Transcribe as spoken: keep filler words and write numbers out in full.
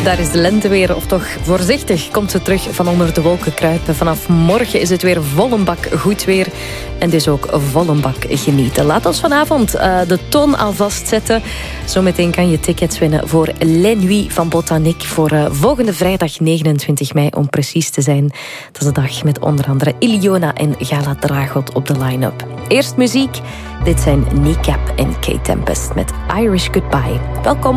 daar is de lente weer, of toch voorzichtig komt ze terug van onder de wolken kruipen. Vanaf morgen is het weer vol een bak goed weer en dus ook vol een bak genieten. Laat ons vanavond uh, de toon alvast zetten. Zometeen kan je tickets winnen voor Les Nuits van Botanique voor uh, volgende vrijdag negenentwintig mei om precies te zijn. Dat is de dag met onder andere Iliona en Gala Dragot op de line-up. Eerst muziek. Dit zijn Kneecap en K-Tempest met Irish Goodbye. Welkom.